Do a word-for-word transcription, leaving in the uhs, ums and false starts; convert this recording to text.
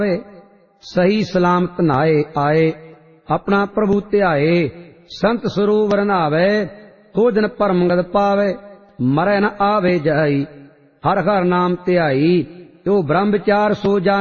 सही सलामत नहाए आए, अपना प्रभु ध्याए। संत सरोवर नहावे, तो दिन परमगत पावे। मरै न आवे जाई, हर हर नाम ध्याई। जो ब्रह्म विचार सो जाने,